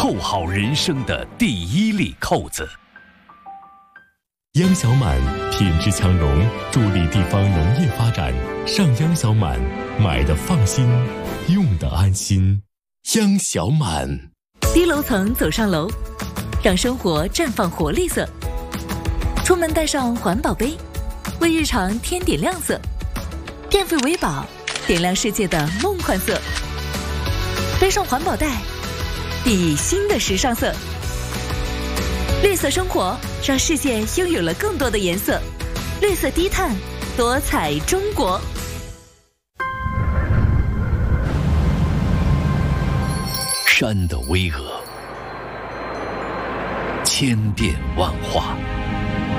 扣好人生的第一粒扣子。 央小满品质强农，助力地方农业发展。上央小满，买的放心，用的安心。央小满。 低楼层走上楼，让生活绽放活力色。出门带上环保杯，为日常添点亮色。电费为宝，点亮世界的梦幻色。背上环保袋，熠熠新的时尚色。绿色生活，让世界拥有了更多的颜色。绿色低碳，多彩中国。 山的巍峨，千变万化，